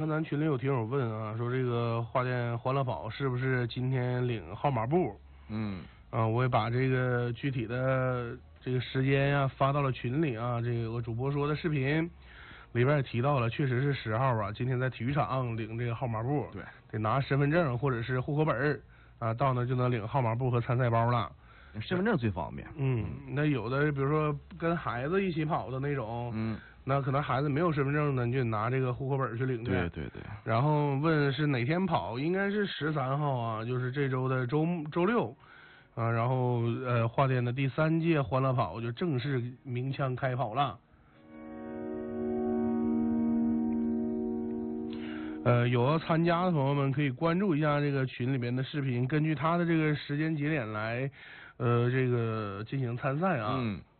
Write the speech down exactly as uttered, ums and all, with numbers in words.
看咱群里有听友问啊，说这个花店欢乐跑是不是今天领号码布？ 嗯， 啊，我也把这个具体的这个时间呀、发到了群里啊。这个有个主播说的视频里边也提到了，确实是十号啊，今天在体育场领这个号码布， 对， 得拿身份证或者是户口本啊，到那就能领号码布和参赛包了。 身份证最方便。 嗯，那有的比如说跟孩子一起跑的那种， 嗯， 那可能孩子没有身份证呢，你就得拿这个户口本去领去。 对对对。 然后问是哪天跑，应该是十三号啊，就是这周的周周六啊。然后呃，花店的第三届欢乐跑就正式鸣枪开跑了。呃，有要参加的朋友们可以关注一下这个群里面的视频，根据他的这个时间节点来，呃，这个进行参赛啊。 嗯。